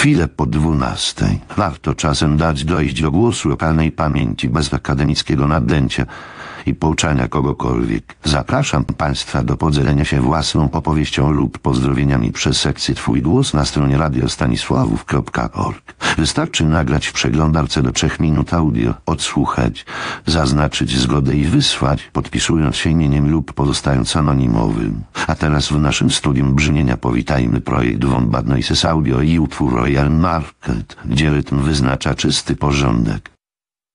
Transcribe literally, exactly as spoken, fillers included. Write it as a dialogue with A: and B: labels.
A: Chwilę po dwunastej. Warto czasem dać dojść do głosu lokalnej pamięci bez akademickiego nadęcia i pouczania kogokolwiek. Zapraszam Państwa do podzielenia się własną opowieścią lub pozdrowieniami przez sekcję Twój Głos na stronie radiostanisławów kropka org. Wystarczy nagrać w przeglądarce do trzech minut audio, odsłuchać, zaznaczyć zgodę i wysłać, podpisując się imieniem lub pozostając anonimowym. A teraz w naszym studium brzmienia powitajmy projekt Von Bad Noises Audio i utwór Royal Market, gdzie rytm wyznacza czysty porządek.